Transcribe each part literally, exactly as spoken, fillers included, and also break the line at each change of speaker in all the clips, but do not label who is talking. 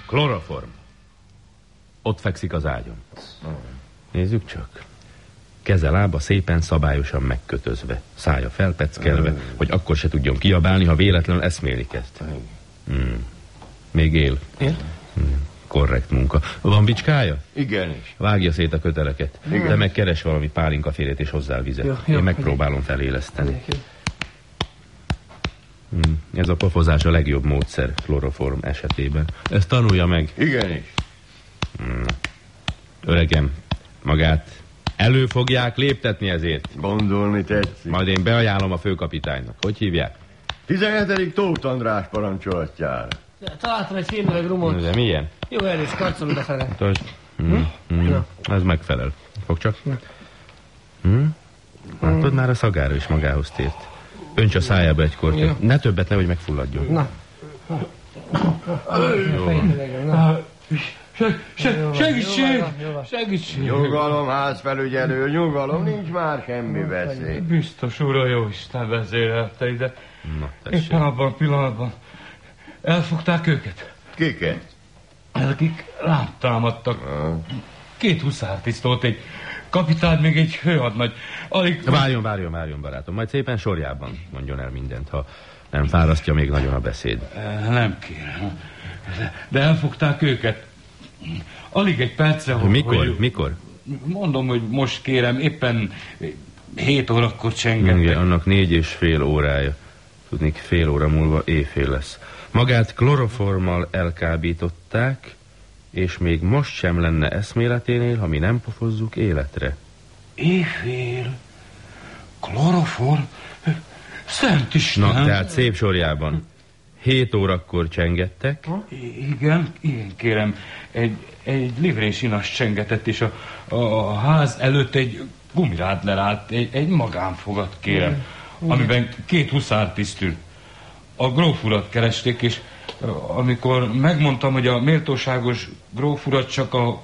Kloroform. Ott fekszik az ágyon. Nézzük csak. Keze, lába szépen szabályosan megkötözve. Szája felpeckelve, hogy akkor se tudjon kiabálni, ha véletlenül eszmélni kezd. Hmm. Még él.
Él?
Hmm. Korrekt munka. Van bicskája?
Igenis.
Vágja szét a köteleket.
Igen.
De meg keres valami pálinkafélét és hozzá vizet.
Jó, jó,
Én megpróbálom feléleszteni.
Jó.
Hmm. Ez a pofozás a legjobb módszer kloroform esetében. Ezt tanulja meg.
Igenis.
Hmm. Öregem, magát elő fogják léptetni ezért.
Gondolni tetszik.
Majd én beajánlom a főkapitánynak. Hogy hívják?
tizenhetedik Tóth András parancsolatjára.
Találtam egy fémüveg rumot.
De milyen?
Jó, elnézést, karcolom befele.
Hmm. Hmm. Ez megfelel. Fog csak. Hmm? Látod, már a szagára is magához tért. Önts a szájába egy kortyot. Ne többet, nehogy megfulladjon.
Na.
Jó.
Segítség! Segítség!
Nyugalom, házfelügyelő, nyugalom, nincs már semmi veszély.
Biztos, Ura Jóisten vezérelte ide.
Na, tessék.
Éppen abban a pillanatban elfogták őket.
Kiket?
Akik rám támadtak. Két huszártiszt volt, egy kapitány, még egy főhadnagy. Alig...
Várjon, várjon, várjon, barátom. Majd szépen sorjában mondjon el mindent, ha nem fárasztja még nagyon a beszéd.
Nem kérem. De elfogták őket. Alig egy percre, hogy...
Mikor?
Hogy...
Mikor?
Mondom, hogy most kérem, éppen hét órakor csengettek.
Igen, annak négy és fél órája. Tudnék, fél óra múlva éjfél lesz. Magát kloroformmal elkábították, és még most sem lenne eszméleténél, ha mi nem pofozzuk életre.
Éjfél? Kloroform? Szent Isten!
Na, tehát szép sorjában. Hét órakor csengettek.
Igen, igen, kérem. Egy, egy livrésinas csengetett, és a, a, a ház előtt egy gumirádler állt, egy, egy magánfogat, kérem, mm. amiben két huszártiszt ül. A gróf urat keresték, és amikor megmondtam, hogy a méltóságos gróf urat csak a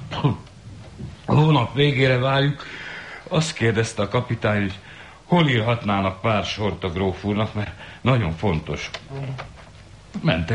hónap végére várjuk, azt kérdezte a kapitány, hogy hol írhatnának pár sort a gróf úrnak, mert nagyon fontos. Mentek.